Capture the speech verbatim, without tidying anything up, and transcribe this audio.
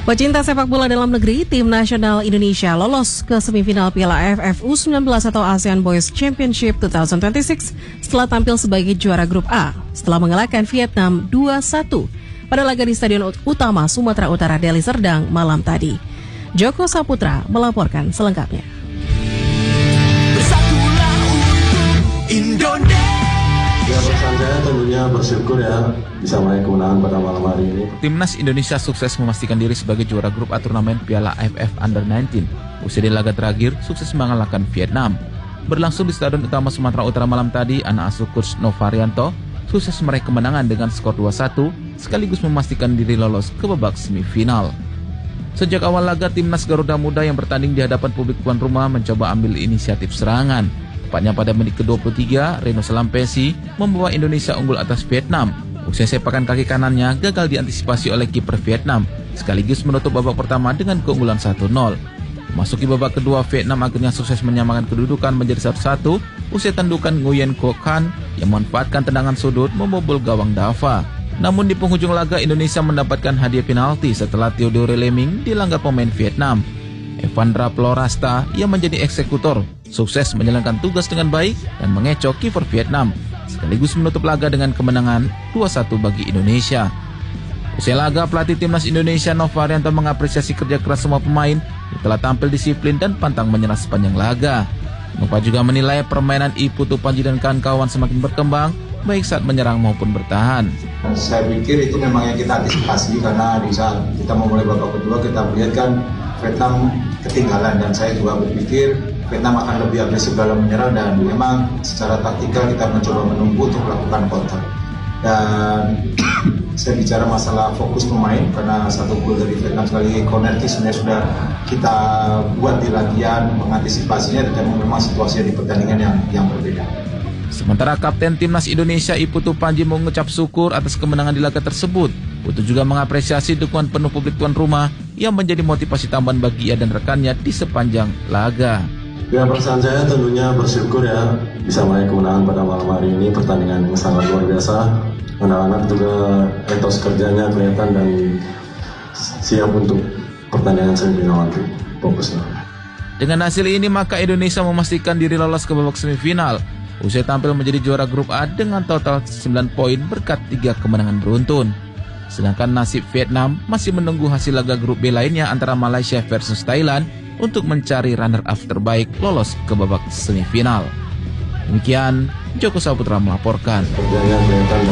Pecinta sepak bola dalam negeri, tim nasional Indonesia lolos ke semifinal Piala A F F U sembilan belas atau ASEAN Boys Championship dua ribu dua puluh enam setelah tampil sebagai juara grup A setelah mengalahkan Vietnam dua satu pada laga di Stadion Utama Sumatera Utara, Deli Serdang malam tadi. Joko Saputra melaporkan selengkapnya. Bersatulah untuk Indonesia. Ya, pesan saya tentunya bersyukur ya bisa meraih kemenangan pada malam hari ini. Timnas Indonesia sukses memastikan diri sebagai juara grup A turnamen Piala A F F Under sembilan belas. Usai di laga terakhir, sukses mengalahkan Vietnam. Berlangsung di Stadion Utama Sumatera Utara malam tadi, anak asuh coach Novarianto sukses meraih kemenangan dengan skor dua satu, sekaligus memastikan diri lolos ke babak semifinal. Sejak awal laga, Timnas Garuda Muda yang bertanding di hadapan publik tuan rumah mencoba ambil inisiatif serangan. Tepatnya pada menit ke dua puluh tiga, Reno Salampesi membawa Indonesia unggul atas Vietnam. Usai sepakan kaki kanannya gagal diantisipasi oleh kiper Vietnam, sekaligus menutup babak pertama dengan keunggulan satu nol. Memasuki babak kedua, Vietnam akhirnya sukses menyamakan kedudukan menjadi satu satu usai tandukan Nguyen Quoc Han yang memanfaatkan tendangan sudut membobol gawang Dava. Namun di penghujung laga, Indonesia mendapatkan hadiah penalti setelah Theodore Leming dilanggar pemain Vietnam. Evandra Florasta yang menjadi eksekutor sukses menjalankan tugas dengan baik dan mengecoh kiper Vietnam, sekaligus menutup laga dengan kemenangan dua satu bagi Indonesia. Usai laga, pelatih Timnas Indonesia Novarianto mengapresiasi kerja keras semua pemain yang telah tampil disiplin dan pantang menyerah sepanjang laga. Nova juga menilai permainan I Putu Panji dan kawan-kawan semakin berkembang, baik saat menyerang maupun bertahan. Saya pikir itu memang yang kita antisipasi, karena di saat kita memulai babak kedua kita melihat kan Vietnam ketinggalan, dan saya juga berpikir Vietnam akan lebih agresif dalam menyerang, dan memang secara taktikal kita mencoba menunggu untuk melakukan counter. Dan saya bicara masalah fokus pemain, karena satu gol dari Vietnam sekali corner kick sebenarnya sudah kita buat di latihan mengantisipasinya, dan memang situasinya di pertandingan yang yang berbeda. Sementara Kapten Timnas Indonesia I Putu Panji mengucap syukur atas kemenangan di laga tersebut. Putu juga mengapresiasi dukungan penuh publik tuan rumah yang menjadi motivasi tambahan bagi ia dan rekannya di sepanjang laga. Ya, perasaan saya tentunya bersyukur ya bisa meraih kemenangan pada malam hari ini. Pertandingan yang sangat luar biasa. Anak-anak juga etos kerjanya kelihatan dan siap untuk pertandingan semifinal nanti. Fokusnya. Dengan hasil ini, maka Indonesia memastikan diri lolos ke babak semifinal. Usai tampil menjadi juara grup A dengan total sembilan poin berkat tiga kemenangan beruntun. Sedangkan nasib Vietnam masih menunggu hasil laga grup B lainnya antara Malaysia versus Thailand untuk mencari runner-up terbaik lolos ke babak semifinal. Demikian, Joko Saputra melaporkan.